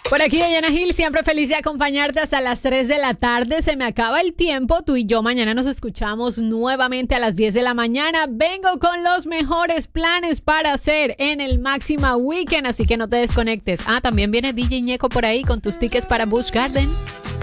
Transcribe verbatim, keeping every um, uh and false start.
Por aquí, Diana Gil, siempre feliz de acompañarte hasta las tres de la tarde. Se me acaba el tiempo. Tú y yo mañana nos escuchamos nuevamente a las diez de la mañana. Vengo con los mejores planes para hacer en el Máxima Weekend, así que no te desconectes. Ah, también viene D J Ñeco por ahí con tus tickets para Busch Garden.